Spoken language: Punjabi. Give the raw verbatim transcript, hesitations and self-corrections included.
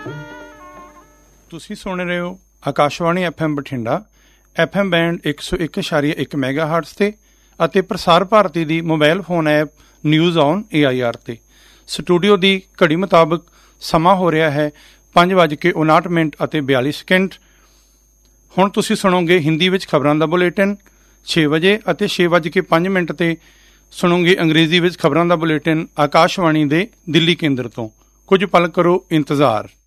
ਤੁਸੀਂ ਸੁਣ ਰਹੇ ਹੋ Akashvani F M Bathinda, F M band ਇੱਕ ਸੌ ਇੱਕ ਇਸ਼ਾਰੀਆ ਇੱਕ ਮੈਗਾ ਹਾਰਟਸ 'ਤੇ ਅਤੇ ਪ੍ਰਸਾਰ ਭਾਰਤੀ ਦੀ mobile phone app news on A I R 'ਤੇ। ਸਟੂਡੀਓ ਦੀ ਘੜੀ ਮੁਤਾਬਕ ਸਮਾਂ ਹੋ ਰਿਹਾ ਹੈ ਪੰਜ ਵੱਜ ਕੇ ਉਣਾਹਠ ਮਿੰਟ ਅਤੇ ਬਿਆਲੀ ਸੈਕਿੰਡ। ਹੁਣ ਤੁਸੀਂ ਸੁਣੋਗੇ ਹਿੰਦੀ ਵਿੱਚ ਖਬਰਾਂ ਦਾ ਬੁਲੇਟਿਨ ਛੇ ਵਜੇ ਅਤੇ ਛੇ ਵੱਜ ਕੇ ਪੰਜ ਮਿੰਟ 'ਤੇ ਸੁਣੋਗੇ ਅੰਗਰੇਜ਼ੀ ਵਿੱਚ ਖਬਰਾਂ ਦਾ ਬੁਲੇਟਿਨ ਆਕਾਸ਼ਵਾਣੀ ਦੇ ਦਿੱਲੀ ਕੇਂਦਰ ਤੋਂ। ਕੁਝ ਪਲ ਕਰੋ ਇੰਤਜ਼ਾਰ।